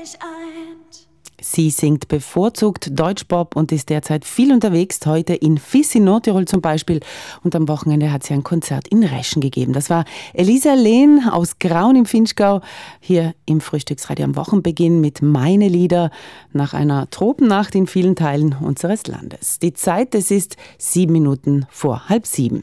sich eint. Sie singt bevorzugt Deutschpop und ist derzeit viel unterwegs, heute in Vis in Nordtirol zum Beispiel. Und am Wochenende hat sie ein Konzert in Reschen gegeben. Das war Elisa Lehn aus Graun im Vinschgau, hier im Frühstücksradio am Wochenbeginn mit Meine Lieder nach einer Tropennacht in vielen Teilen unseres Landes. Die Zeit, es ist 7 Minuten vor 6:30.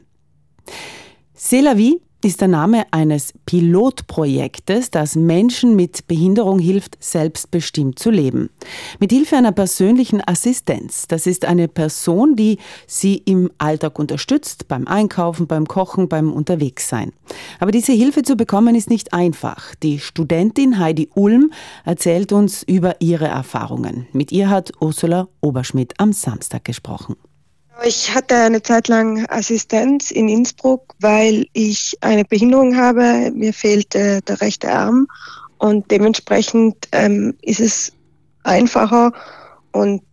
C'est la vie ist der Name eines Pilotprojektes, das Menschen mit Behinderung hilft, selbstbestimmt zu leben. Mit Hilfe einer persönlichen Assistenz. Das ist eine Person, die sie im Alltag unterstützt, beim Einkaufen, beim Kochen, beim Unterwegssein. Aber diese Hilfe zu bekommen ist nicht einfach. Die Studentin Heidi Ulm erzählt uns über ihre Erfahrungen. Mit ihr hat Ursula Oberschmidt am Samstag gesprochen. Ich hatte eine Zeit lang Assistenz in Innsbruck, weil ich eine Behinderung habe. Mir fehlt der rechte Arm und dementsprechend ist es einfacher und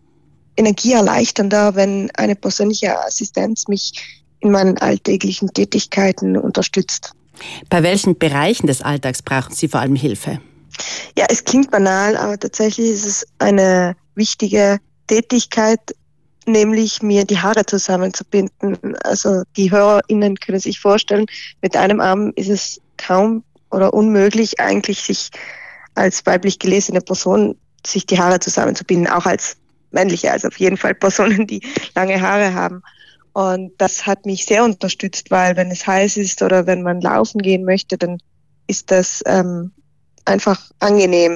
energieerleichternder, wenn eine persönliche Assistenz mich in meinen alltäglichen Tätigkeiten unterstützt. Bei welchen Bereichen des Alltags brauchen Sie vor allem Hilfe? Ja, es klingt banal, aber tatsächlich ist es eine wichtige Tätigkeit, nämlich mir die Haare zusammenzubinden. Also die HörerInnen können sich vorstellen, mit einem Arm ist es kaum oder unmöglich, eigentlich sich als weiblich gelesene Person sich die Haare zusammenzubinden, auch als männliche, also auf jeden Fall Personen, die lange Haare haben. Und das hat mich sehr unterstützt, weil wenn es heiß ist oder wenn man laufen gehen möchte, dann ist das einfach angenehm.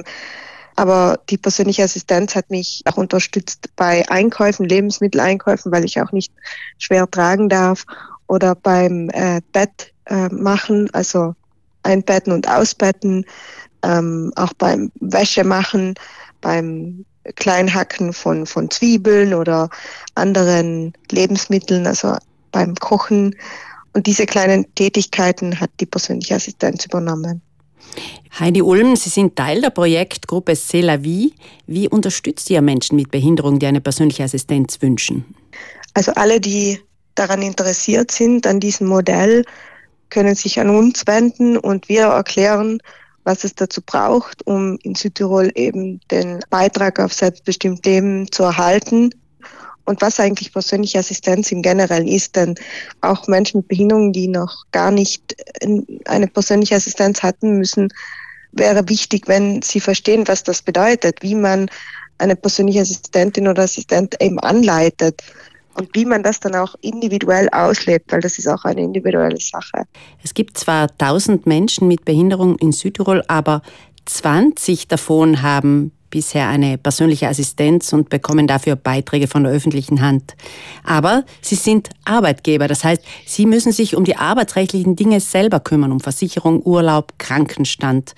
Aber die persönliche Assistenz hat mich auch unterstützt bei Einkäufen, Lebensmitteleinkäufen, weil ich auch nicht schwer tragen darf, oder beim Bett machen, also einbetten und ausbetten, auch beim Wäsche machen, beim Kleinhacken von Zwiebeln oder anderen Lebensmitteln, also beim Kochen. Und diese kleinen Tätigkeiten hat die persönliche Assistenz übernommen. Heidi Ulm, Sie sind Teil der Projektgruppe C'est la vie. Wie unterstützt ihr Menschen mit Behinderung, die eine persönliche Assistenz wünschen? Also alle, die daran interessiert sind, an diesem Modell, können sich an uns wenden und wir erklären, was es dazu braucht, um in Südtirol eben den Beitrag auf selbstbestimmt Leben zu erhalten. Und was eigentlich persönliche Assistenz im Generellen ist, denn auch Menschen mit Behinderungen, die noch gar nicht eine persönliche Assistenz hatten, wäre wichtig, wenn sie verstehen, was das bedeutet, wie man eine persönliche Assistentin oder Assistent eben anleitet und wie man das dann auch individuell auslebt, weil das ist auch eine individuelle Sache. Es gibt zwar 1000 Menschen mit Behinderung in Südtirol, aber 20 davon haben bisher eine persönliche Assistenz und bekommen dafür Beiträge von der öffentlichen Hand. Aber sie sind Arbeitgeber, das heißt, sie müssen sich um die arbeitsrechtlichen Dinge selber kümmern, um Versicherung, Urlaub, Krankenstand.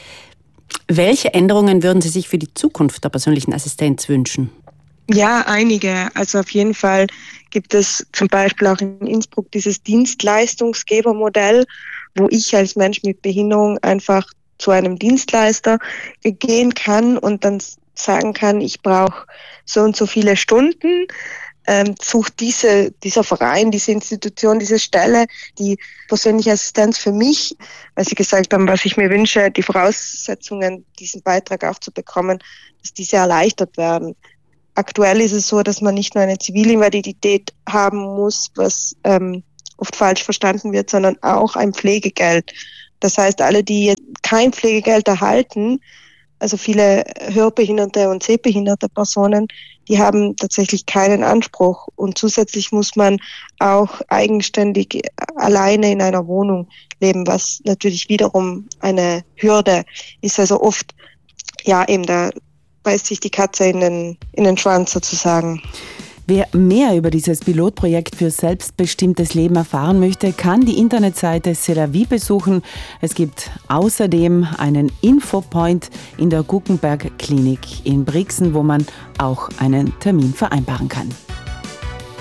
Welche Änderungen würden Sie sich für die Zukunft der persönlichen Assistenz wünschen? Ja, einige. Also auf jeden Fall gibt es zum Beispiel auch in Innsbruck dieses Dienstleistungsgebermodell, wo ich als Mensch mit Behinderung einfach zu einem Dienstleister gehen kann und dann sagen kann, ich brauche so und so viele Stunden, sucht dieser Verein, diese Institution, diese Stelle, die persönliche Assistenz für mich, weil sie gesagt haben, was ich mir wünsche, die Voraussetzungen, diesen Beitrag auch zu bekommen, dass diese erleichtert werden. Aktuell ist es so, dass man nicht nur eine Zivilinvalidität haben muss, was oft falsch verstanden wird, sondern auch ein Pflegegeld. Das heißt, alle, die kein Pflegegeld erhalten, also viele hörbehinderte und sehbehinderte Personen, die haben tatsächlich keinen Anspruch. Und zusätzlich muss man auch eigenständig alleine in einer Wohnung leben, was natürlich wiederum eine Hürde ist. Also oft, ja, eben da beißt sich die Katze in den Schwanz sozusagen. Wer mehr über dieses Pilotprojekt für selbstbestimmtes Leben erfahren möchte, kann die Internetseite C'est la vie besuchen. Es gibt außerdem einen Infopoint in der Guggenberg Klinik in Brixen, wo man auch einen Termin vereinbaren kann.